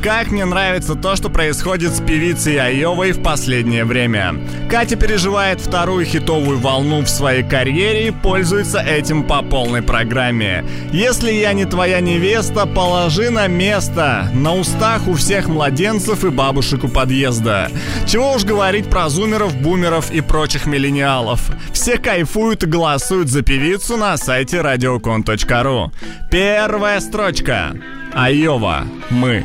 Как мне нравится то, что происходит с певицей Айовой в последнее время. Катя переживает вторую хитовую волну в своей карьере и пользуется этим по полной программе. «Если я не твоя невеста, положи на место». На устах у всех младенцев и бабушек у подъезда. Чего уж говорить про зумеров, бумеров и прочих миллениалов. Все кайфуют и голосуют за певицу на сайте radiokon.ru. Первая строчка. Айова. Мы.